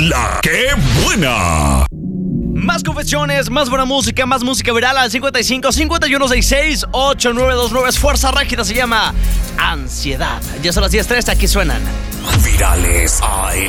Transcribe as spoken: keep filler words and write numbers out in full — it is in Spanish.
La que buena. Más confesiones, más buena música, más música viral al cincuenta y cinco, cincuenta y uno, sesenta y seis, ochenta y nueve veintinueve. Es Fuerza Régida, se llama Ansiedad. Ya son las diez trece, aquí suenan Virales A L.